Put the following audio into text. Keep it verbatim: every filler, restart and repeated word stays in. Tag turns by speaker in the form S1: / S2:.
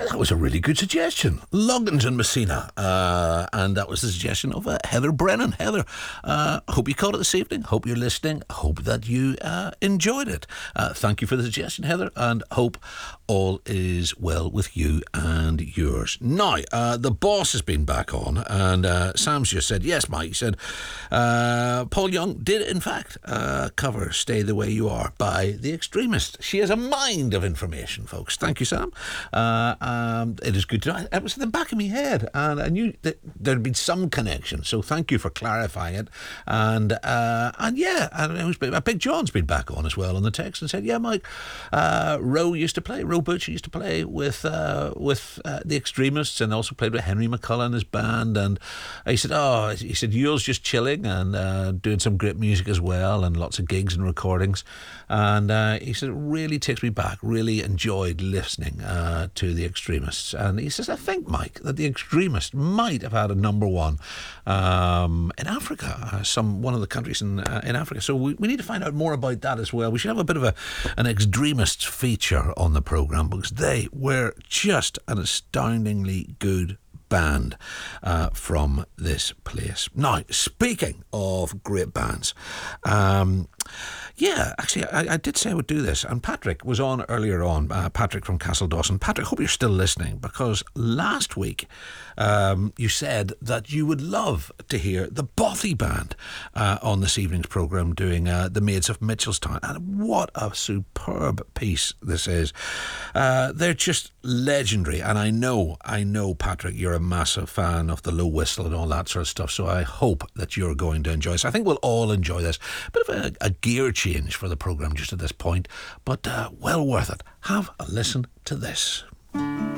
S1: That was a really good suggestion. Luggins and Messina. Uh, and that was the suggestion of uh, Heather Brennan. Heather, uh, hope you caught it this evening. Hope you're listening. Hope that you uh, enjoyed it. Uh, thank you for the suggestion, Heather, and hope all is well with you and yours. Now, uh, the boss has been back on, and uh, Sam's just said, yes, Mike, he said, uh, Paul Young did, in fact, uh, cover Stay the Way You Are by The Extremists. She has a mind of information, folks. Thank you, Sam. Uh, um, it is good to know. It was in the back of my head, and I knew that there'd been some connection, so thank you for clarifying it. And, uh, and yeah, and it was, Big John's been back on as well on the text and said, yeah, Mike, uh, Roe used to play, Roe Butcher used to play with uh, with uh, The Extremists, and also played with Henry McCullough and his band. And he said, oh, he said, Yule's just chilling and uh, doing some great music as well, and lots of gigs and recordings. And uh, he said, it really takes me back, really enjoyed listening uh, to The Extremists. And he says, I think, Mike, that The Extremists might have had a number one um, in Africa, uh, some one of the countries in uh, in Africa. So we, we need to find out more about that as well. We should have a bit of a an Extremists feature on the programme, because they were just an astoundingly good band uh, from this place. Now, speaking of great bands, um, yeah, actually, I, I did say I would do this, and Patrick was on earlier on, uh, Patrick from Castle Dawson. Patrick, hope you're still listening, because last week um, you said that you would love to hear the Bothy Band uh, on this evening's programme doing uh, The Maids of Mitchelstown, and what a superb piece this is. Uh, they're just legendary, and I know, I know, Patrick, you're a massive fan of the Low Whistle and all that sort of stuff, so I hope that you're going to enjoy this. I think we'll all enjoy this. Bit of a, a gear change for the programme just at this point, but uh, well worth it. Have a listen to this.